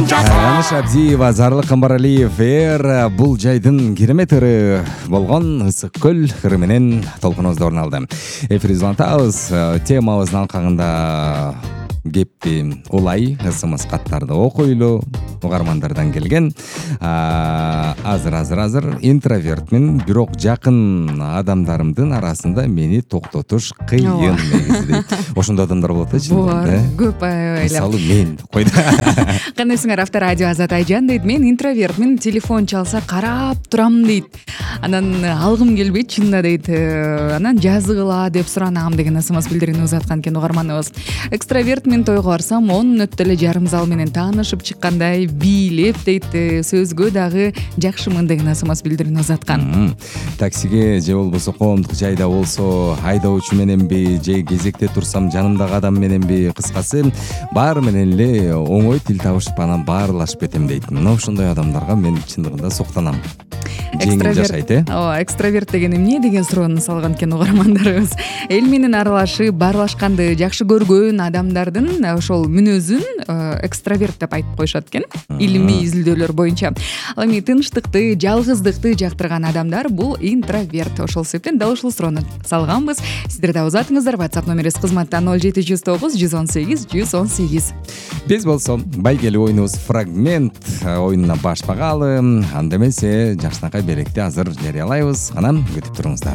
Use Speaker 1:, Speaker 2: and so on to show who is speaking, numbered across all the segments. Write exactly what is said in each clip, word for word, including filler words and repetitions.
Speaker 1: Аныш Абдиева, Зарлы Камбаралиев эр бул жайдын керемет ыры болгон ысык көл ыры менен толкунубузда орун алды. Эфир улантабыз, темабыздын алкагында кепти улай СМС каттарды окуйлу, угармандардан келген. Азыр азыр азыр интровертмин, бирок жакын адамдарымдын арасында мени токтотуш кыйын негизи. Ошондой адамдар болот да, чындыгында.
Speaker 2: Көп эле.
Speaker 1: Мисалы мен койду.
Speaker 2: Кандайсыңар, Авторадио Азат Айжан дейт. Мен интровертмин, телефон чалса карап турам дейт. Анан алгым келбейт чынында дейт. Анан жазгыла деп суранам деген СМС билдирүүнү узаткан экен угарманыбыз. Экстраверт мен тойго барсам, он мүнөттө эле жарым зал менен таанышып чыккандай бийлеп дейт. Сөзгө дагы жакшымын деген СМС билдирүүнү узаткан.
Speaker 1: Таксиге же болбосо коомдук жайда болсо айдоочу мененби, же кезекте турсам жанымдагы адам мененби, кыскасы баары менен эле оңой тил табышып анан баарлашып кетем дейт. Мына ошондой адамдарга мен чындыгында соктанам. Жеңил жашайт, э?
Speaker 2: Ооба, экстраверт деген эмне деген суроону салган экен угармандарыбыз. Эл менен аралашып, баарлашканды жакшы көргөн адамдардын ошол мүнөзүн экстраверт деп айтып коюшат экен. Илимий изилдөөлөр боюнча. Ал эми тынчтыкты, жалгыздыкты жактырган адамдар бул интроверт. Ошол себептен дал ушул суроону салганбыз. Сиздер да узатыңыздар. WhatsApp номерибиз кызматта ноль жети жүз тогуз жүз он сегиз жүз он сегиз.
Speaker 1: Биз болсо байгелүү оюнубуз фрагмент оюнуна баш багалы. Анда эмесе жакшынакай белекти азыр жарыялайбыз. Анан күтүп туруңуздар.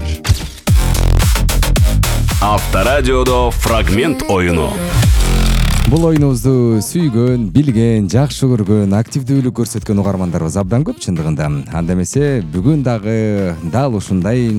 Speaker 3: Авторадиодо фрагмент оюну.
Speaker 1: Бул оюнубузду сүйгөн, билген, жакшы көргөн, активдүүлүк көрсөткөн угармандарыбыз абдан көп чындыгында. Анда эмесе бүгүн дагы дал ушундай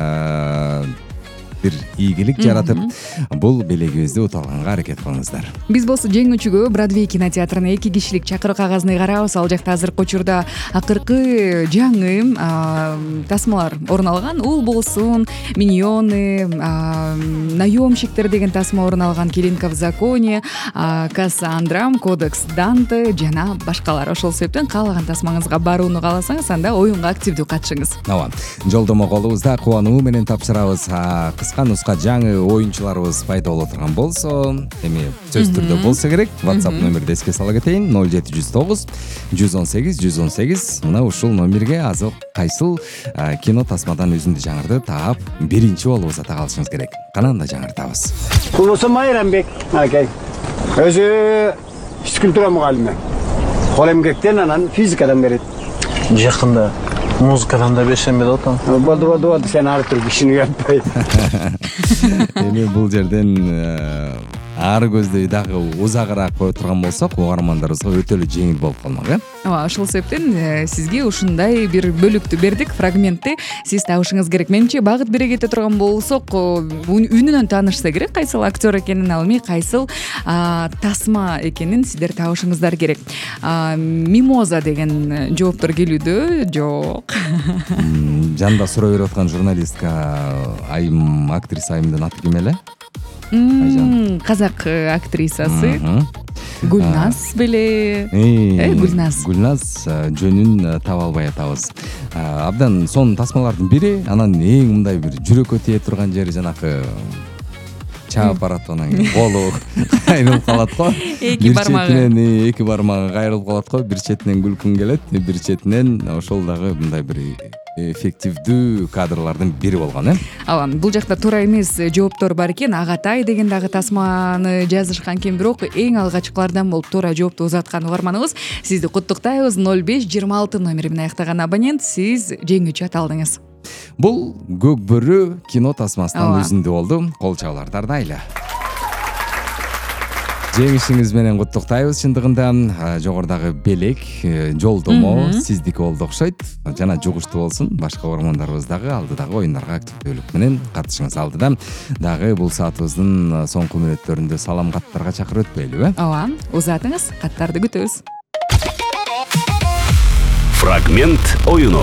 Speaker 1: бир ийгилик жаратып, бул белегибизди ута алганга аракет кылыңыздар.
Speaker 2: Биз болсо жеңүүчүгө Бродвей кинотеатрына эки кишилик чакыруу кагазын карабыз. Ал жакта азыркы учурда акыркы жаңы тасмалар орун алган. Ул болсун Миньоны, Наёмщиктер деген тасма орун алган, Келинка в законе, Кассандра, Кодекс Данте жана башкалар. Ошол себептен каалаган тасмаңызга барууну кааласаңыз, анда оюнга активдүү катышыңыз.
Speaker 1: Ооба. Жолдомо колубузда кубануу менен тапшырабыз. Кыска нуска жаңы оюнчуларыбыз пайда боло турган болсо, эми сөз түрдө болсо керек. WhatsApp номерди эске сала кетейин: ноль жети жүз тогуз жүз он сегиз жүз он сегиз. Мына ушул номерге азыр кайсыл кино тасмадан өзүндү жаңырды таап, биринчи болуп узата калышыңыз керек. Кананда жаңыртабыз.
Speaker 4: Кулусу Майрамбек акей. Өзү физкультура мугалими. Кол эмгектен анан физикадан берет.
Speaker 5: Жакында музыкадан да берсем деп атам.
Speaker 4: Болду болду болду, сен ары туруп кишини уятпай.
Speaker 1: Эми бул жерден ары көздөй дагы узагыраак кое турган болсок, угармандарыбызга өтө эле жеңил болуп калмак, э?
Speaker 2: Ооба, ошол себептен сизге ушундай бир бөлүктү бердик, фрагментти. Сиз табышыңыз керек. Менимче багыт бере кете турган болсок, үнүнөн таанышса керек, кайсыл актер экенин, ал эми кайсыл тасма экенин сиздер табышыңыздар керек. Мимоза деген жооптор келүүдө жок.
Speaker 1: Жанда суроо берип аткан журналистка Айым, актриса Айымдын аты ким эле?
Speaker 2: Казак актрисасы Гүлназ беле. Э, Гүлназ.
Speaker 1: Гүлназ жөнүн таба албай атабыз. Абдан сонун тасмалардын бири, анан эң мындай бир жүрөккө тие турган жери жанакы чаап барат, анан колу кайрылып калат го.
Speaker 2: Эки бармагы.
Speaker 1: Эки бармагы кайрылып калат го. Бир четинен күлкүң келет, бир четинен ошол дагы мындай бир эффективдүү кадрлардын бири болгон, э?
Speaker 2: Ооба, бул жакта туура эмес жооптор бар экен. Агатай деген дагы тасманы жазышкан экен, бирок эң алгачкылардан болуп туура жоопту узаткан угарманыбыз. Сизди куттуктайбыз. ноль беш жыйырма алты номери менен аяктаган абонент, сиз жеңүүчү аталдыңыз.
Speaker 1: Бул Көк бөрү кино тасмасынан өзүндө болду. Кол чабууларды ардайлы. Жеңишиңиз менен куттуктайбыз. Чындыгында жогорудагы белек, жолдомо сиздики болду окшойт. Жана жугуштуу болсун. Башка угармандарыбыз дагы алдыдагы оюндарга активдүүлүк менен катышыңыз. Алдыда дагы бул саатыбыздын соңку мүнөттөрүндө салам каттарга чакырып өтпөйлүбү?
Speaker 2: Ооба, узатыңыз, каттарды күтөбүз.
Speaker 3: Фрагмент оюну.